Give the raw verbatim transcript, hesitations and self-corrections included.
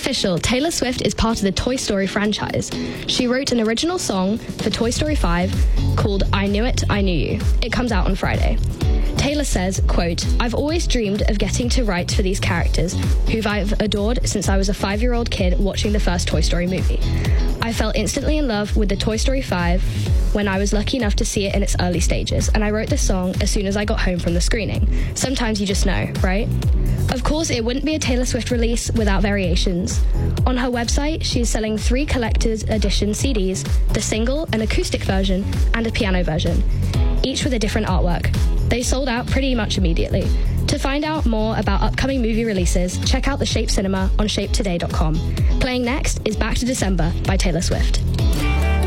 official. Taylor Swift is part of the Toy Story franchise. She wrote an original song for Toy Story five called I Knew It, I Knew You. It comes out on Friday. Taylor says, quote, I've always dreamed of getting to write for these characters, who I've adored since I was a five-year-old kid watching the first Toy Story movie. I fell instantly in love with the Toy Story five when I was lucky enough to see it in its early stages, and I wrote this song as soon as I got home from the screening. Sometimes you just know, right? Of course, it wouldn't be a Taylor Swift release without variations. On her website, she's selling three collector's edition C Ds, the single, an acoustic version, and a piano version, each with a different artwork. They sold out pretty much immediately. To find out more about upcoming movie releases, check out the Shape Cinema on shape today dot com. Playing next is Back to December by Taylor Swift.